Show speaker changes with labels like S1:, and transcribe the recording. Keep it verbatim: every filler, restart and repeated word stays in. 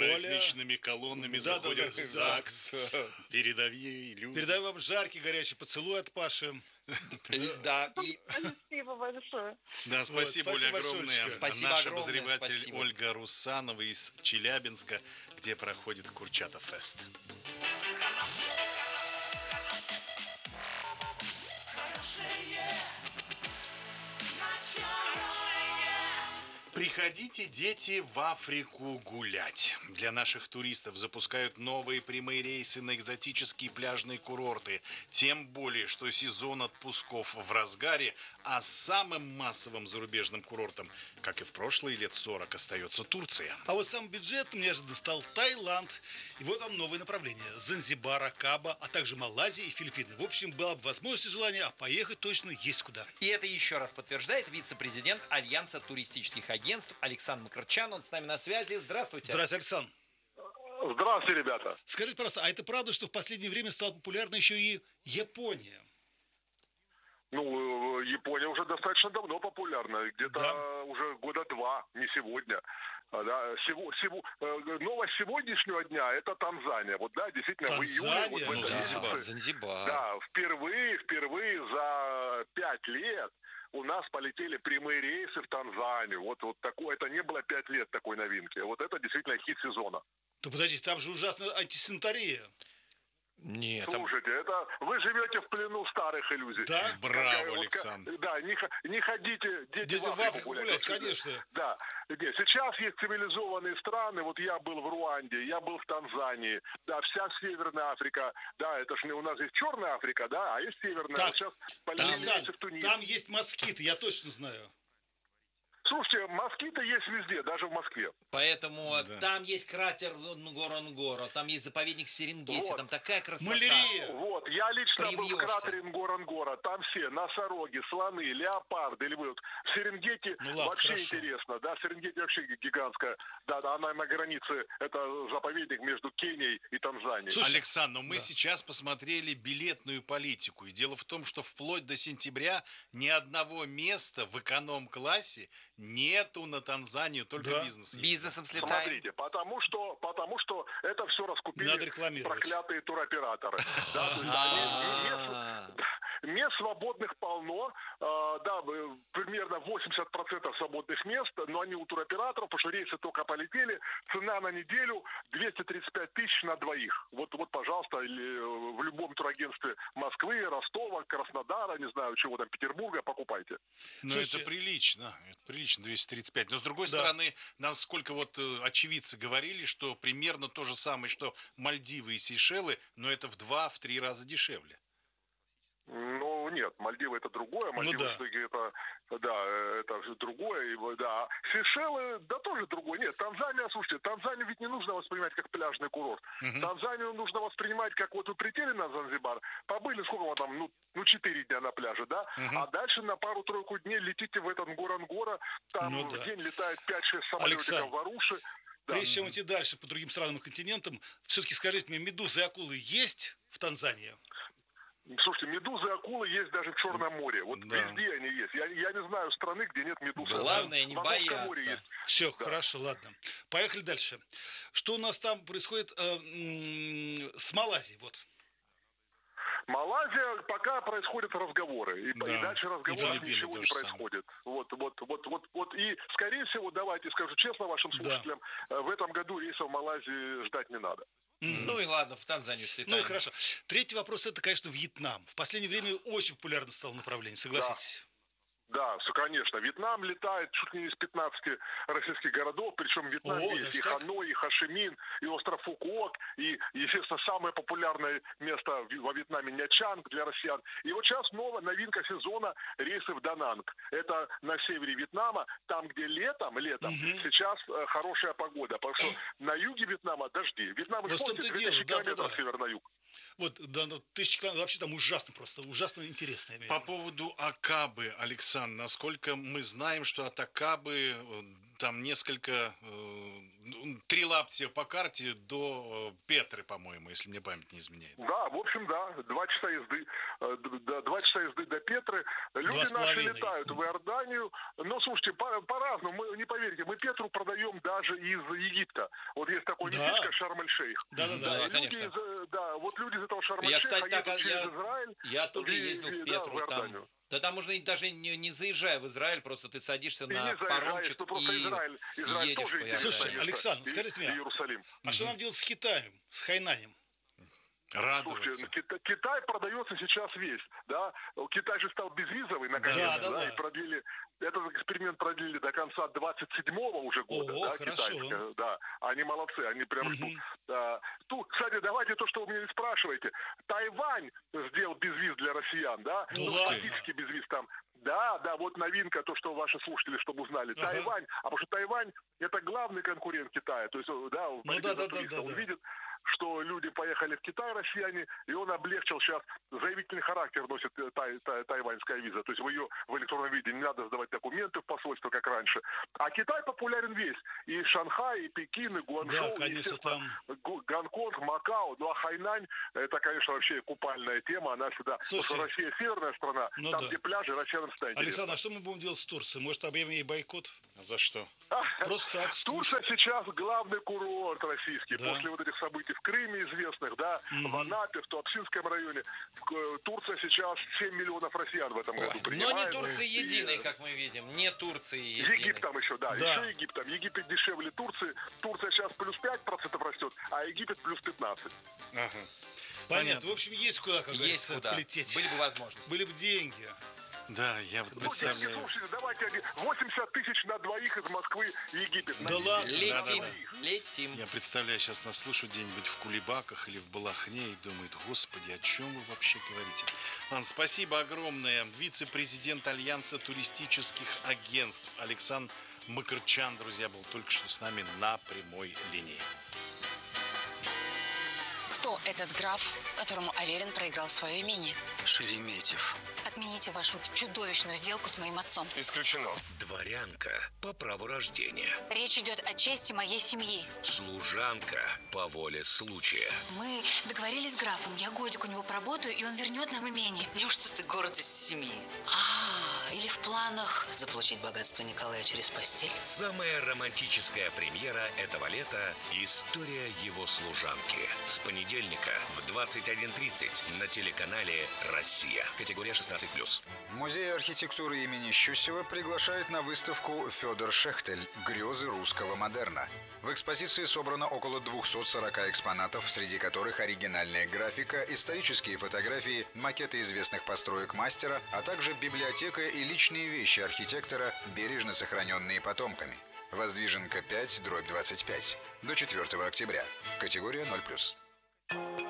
S1: праздничными колоннами
S2: Да,
S1: заходят
S2: да,
S1: в
S2: да,
S1: ЗАГС. Передовые люди.
S2: Передаю вам жаркий горячий поцелуй от Паши.
S3: Да, и
S4: Спасибо большое.
S1: Да, спасибо,
S2: Вот,
S1: Оля,
S2: спасибо
S1: огромное.
S2: большое, Олечка.
S3: Спасибо
S1: Наш
S3: огромное,
S1: обозреватель
S3: спасибо.
S1: Ольга Русанова из Челябинска, где проходит Курчатов фест. Приходите, дети, в Африку гулять. Для наших туристов запускают новые прямые рейсы на экзотические пляжные курорты. Тем более, что сезон отпусков в разгаре, а самым массовым зарубежным курортом, как и в прошлые лет сорок, остается Турция.
S2: А вот сам бюджет неожиданно стал Таиланд. И вот вам новые направления. Занзибар, Акаба, а также Малайзия и Филиппины. В общем, была бы возможность и желание, а поехать точно есть куда.
S3: И это еще раз подтверждает вице-президент Альянса туристических агентств Александр Макарчан. Он с нами на связи. Здравствуйте.
S2: Здравствуйте, Александр.
S5: Здравствуйте, ребята.
S2: Скажите, пожалуйста, а это правда, что в последнее время стала популярна еще и Япония?
S5: Ну, Япония уже достаточно давно популярна, где-то
S2: Да.
S5: уже года два, не сегодня. А, Да, сего, сего, э, новость сегодняшнего дня – это Танзания. Вот, да, действительно,
S2: Танзания?
S5: в июле... Вот в
S1: Ну,
S5: этом
S1: Занзибар.
S5: месяце-
S3: Занзибар.
S5: Да, впервые, впервые за пять лет у нас полетели прямые рейсы в Танзанию. Вот, вот такое, это не было пять лет такой новинки. Вот это действительно хит сезона.
S2: Да подождите, там же ужасная антисанитария.
S3: Нет, там...
S5: Слушайте, это вы живете в плену старых иллюзий.
S2: Да?
S1: Браво,
S5: Какая- вот
S1: Александр.
S5: ка- Да, не, х- не ходите, дети,
S2: Дети в Африку гулять,
S5: Вот,
S2: конечно.
S5: Да. Нет, сейчас есть цивилизованные страны. Вот я был в Руанде, я был в Танзании. Да, вся Северная Африка. Да, это же у нас есть Черная Африка, да, а есть Северная.
S2: Так,
S5: Вот сейчас полетели
S2: Александр,
S5: в Тунис.
S2: там есть москиты, я точно знаю.
S5: Слушайте, москиты есть везде, даже в Москве.
S3: Поэтому
S1: Да.
S3: там есть кратер Нгоронгоро, там есть заповедник Серенгети,
S5: Вот.
S3: там такая красота.
S2: Малярия.
S5: Вот, я лично был в
S3: Привьешься.
S5: кратере Нгоронгоро, там все носороги, слоны, леопарды, львы. Вот в Серенгети
S2: Ну ладно,
S5: вообще
S2: хорошо.
S5: интересно, да, Серенгети вообще гигантская, да, да, она на границе, это заповедник между Кенией и Танзанией.
S2: Слушай,
S1: Александр, но мы
S2: да.
S1: сейчас посмотрели билетную политику. И дело в том, что вплоть до сентября ни одного места в эконом-классе нету на Танзанию, только
S2: Да.
S1: бизнес. есть.
S3: Бизнесом слетаем.
S5: Смотрите, потому что, потому что это все
S2: Не надо
S5: раскупили
S2: рекламировать.
S5: проклятые туроператоры. Да, то есть они- мест- Мест свободных полно, э, да, э, примерно восемьдесят процентов свободных мест, но они у туроператоров, потому что рейсы только полетели, цена на неделю двести тридцать пять тысяч на двоих. Вот, вот, пожалуйста, или э, в любом турагентстве Москвы, Ростова, Краснодара, не знаю, чего там, Петербурга, покупайте.
S1: Ну,
S2: Слушайте,
S1: это прилично, это прилично, двести тридцать пять. Но, с другой
S2: Да.
S1: стороны, насколько вот э, очевидцы говорили, что примерно то же самое, что Мальдивы и Сейшелы, но это в два-три раза дешевле.
S5: Ну, нет, Мальдивы это другое, Мальдивы
S2: да.
S5: все-таки это, да, э, это же другое, и, вот, да. Сейшелы, да, тоже другое. Нет, Танзания, слушайте, Танзанию ведь не нужно воспринимать как пляжный курорт. Танзанию нужно воспринимать, как вот вы прилетели на Занзибар, побыли, сколько вам там, ну, ну, четыре дня на пляже, да, а дальше на пару-тройку дней летите в этот Ngorongoro, там
S2: Ну
S5: в
S2: да.
S5: день летает пять-шесть
S2: Александр,
S5: самолетиков в Аруши. Да.
S2: Прежде чем идти дальше по другим странам и континентам, все-таки скажите мне, медузы и акулы есть в Танзании?
S5: Слушайте, медузы и акулы есть даже в Черном море. Вот
S1: Да.
S5: везде они есть. Я, я не знаю страны, где нет медуз.
S3: Главное не
S5: В Азовском море
S3: бояться.
S5: есть.
S2: Все, хорошо, ладно. Поехали дальше. Что у нас там происходит э, м, с Малайзией? Вот.
S5: Малайзия, пока происходят разговоры. И,
S1: Да.
S5: и дальше
S1: И
S5: разговоров
S1: Филиппины
S5: ничего
S1: то
S5: не
S1: же самое.
S5: происходит. Вот, вот, вот, вот, вот. И, скорее всего, давайте скажу честно вашим
S2: Да.
S5: слушателям, э, в этом году рейсов в Малайзии ждать не надо.
S3: Ну и ладно, в Танзанию слетаем.
S2: Ну и хорошо. Третий вопрос, это, конечно, Вьетнам. В последнее время очень популярно стало направление, согласитесь?
S5: Да, все, конечно. Вьетнам летает чуть ли не из пятнадцати российских городов, причем Вьетнам
S2: О,
S5: есть
S2: даже
S5: и
S2: так?
S5: Ханой, и Хошимин, и остров Фукуок, и, естественно, самое популярное место в- во Вьетнаме Нячанг для россиян. И вот сейчас новая новинка сезона — рейсы в Дананг. Это на севере Вьетнама, там, где летом, летом сейчас э, хорошая погода, потому что на юге Вьетнама дожди. Вьетнам, вы
S2: Вот в
S5: помните,
S2: том-то и
S5: две
S2: дело,
S5: тысячи
S2: да-да-да.
S5: километров север на юг.
S2: Вот, да, ну, тысячи километров, вообще там ужасно просто, ужасно интересно. я имею в
S1: По
S2: виду.
S1: поводу Акабы, Александр, насколько мы знаем, что от Акабы э, там несколько, э, три лаптя по карте до Петры, по-моему, если мне память не изменяет.
S5: Да, в общем, да, два часа езды, э, д- два часа езды до Петры. Люди
S2: Два с
S5: наши
S2: половиной.
S5: летают в Иорданию. Но, слушайте, по- по-разному, мы, не поверите, мы Петру продаем даже из Египта. Вот есть такой
S2: Да.
S5: местечко Шарм-эль-Шейх.
S2: Да-да-да.
S3: Да,
S5: Люди
S3: конечно.
S5: из, э, да, вот люди из этого
S3: Я,
S5: Шарм-эль-Шейха
S3: кстати, так,
S5: едут через
S3: я,
S5: Израиль.
S3: я оттуда
S5: и-
S3: ездил
S5: и-
S3: в
S5: да,
S3: Петру,
S5: в
S3: там,
S5: Иорданию.
S3: да там можно и даже не, не заезжая в Израиль, просто ты садишься
S5: И
S3: на
S5: не заезжаешь,
S3: паромчик
S5: ну просто
S3: и
S5: Израиль, Израиль
S3: едешь
S5: тоже
S3: по
S5: интересное
S2: Слушайте,
S3: Иордании.
S5: место.
S2: Александр,
S5: И-
S2: скажите
S5: и
S2: мне,
S5: Иерусалим.
S2: А что нам делать с Китаем, с Хайнанем?
S1: Радоваться.
S5: Слушайте, Кита- Китай продается сейчас весь, да. Китай же стал безвизовый наконец-то,
S2: Да, да, да.
S5: и продлили, этот эксперимент продлили до конца двадцать седьмого уже года,
S2: Ого,
S5: да,
S2: хорошо.
S5: китайские, да. Они молодцы, они прям ждут. Да. Тут, кстати, давайте то, что вы меня не спрашиваете. Тайвань сделал безвиз для россиян, да.
S2: Да
S5: Ну,
S2: ладно?
S5: фактически безвиз там. Да, да, вот новинка, то, что ваши слушатели, чтобы узнали.
S2: Ага.
S5: Тайвань, а потому что Тайвань это главный конкурент Китая. То есть, да, в борьбе
S2: да,
S5: за
S2: да, да,
S5: туриста.
S2: да,
S5: Он
S2: да.
S5: видит, что люди поехали в Китай, россияне, и он облегчил сейчас, заявительный характер носит э, тай- тай- тайваньская виза. То есть в ее в электронном виде не надо сдавать документы в посольство, как раньше. А Китай популярен весь. И Шанхай, и Пекин, и Гуанчжоу,
S2: Да,
S5: и,
S2: конечно,
S5: естественно,
S2: там-
S5: Гу- Гонконг, Макао. Ну а Хайнань, это, конечно, вообще купальная тема. Она всегда... Потому
S2: Слушайте,
S5: что Россия северная страна,
S2: ну
S5: там,
S2: да.
S5: где пляжи, россиянам всегда интересно.
S2: Александр, а что мы будем делать с Турцией? Может, объявим ей бойкот?
S1: За что?
S2: Просто так
S5: Турция
S2: скучно.
S5: сейчас главный курорт российский.
S2: Да.
S5: После вот этих событий в Крыме известных, да, в Анапе, в Туапсинском районе. В- э, Турция сейчас семь миллионов россиян в этом году
S3: Но
S5: принимает.
S3: не Турции
S5: И,
S3: единой,
S5: э,
S3: как мы видим. Не Турции единой.
S5: Египтом еще, да,
S2: Да.
S5: еще Египтом. Египет дешевле Турции. Турция сейчас плюс пять процентов растет, а Египет плюс пятнадцать.
S1: Ага.
S2: Понятно.
S1: Понятно.
S2: В общем, есть куда, как
S3: Есть
S2: говорится,
S3: куда.
S2: полететь.
S3: Были бы возможности.
S2: Были бы деньги.
S1: Да, я вот
S5: Слушайте,
S1: представляю.
S5: слушайте, давайте один- восемьдесят тысяч на двоих из Москвы в Египет. На
S2: Да
S5: неделю.
S2: ладно?
S3: Летим,
S1: Да-да-да.
S3: летим.
S1: Я представляю, сейчас нас слушают где-нибудь в Кулебаках или в Балахне и думают, господи, о чем вы вообще говорите? Ладно, спасибо огромное. Вице-президент Альянса туристических агентств Александр Макарчан, друзья, был только что с нами на прямой линии.
S4: Кто этот граф, которому Аверин проиграл свое имение?
S6: Шереметьев.
S7: Отмените вашу чудовищную сделку с моим отцом.
S6: Исключено. Дворянка по праву рождения.
S7: Речь идет о чести моей семьи.
S6: Служанка по воле случая.
S7: Мы договорились с графом. Я годик у него поработаю, и он вернет нам имение.
S4: Неужто ты гордость семьи? А, или в планах заполучить богатство Николая через постель?
S6: Самая романтическая премьера этого лета – история его служанки. С понедельника в двадцать один тридцать на телеканале «Россия». Категория шестнадцать плюс.
S8: Музей архитектуры имени Щусева приглашает на выставку «Федор Шехтель. Грезы русского модерна». В экспозиции собрано около двухсот сорока экспонатов, среди которых оригинальная графика, исторические фотографии, макеты известных построек мастера, а также библиотека и личные вещи архитектора, бережно сохраненные потомками. Воздвиженка пять, дробь двадцать пять. До четвёртого октября. Категория ноль плюс.